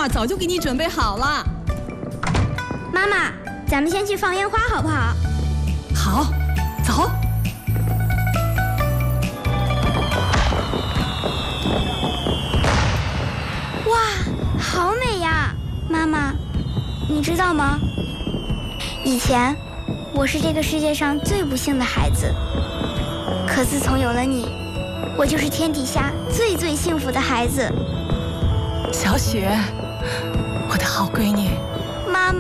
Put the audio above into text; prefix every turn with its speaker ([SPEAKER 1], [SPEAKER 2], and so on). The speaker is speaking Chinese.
[SPEAKER 1] 啊，早就给你准备好了。
[SPEAKER 2] 妈妈，咱们先去放烟花好不好？
[SPEAKER 1] 好，走。
[SPEAKER 2] 哇，好美呀！妈妈，你知道吗？以前我是这个世界上最不幸的孩子，可自从有了你，我就是天底下最幸福的孩子。
[SPEAKER 1] 小雪，我的好闺女。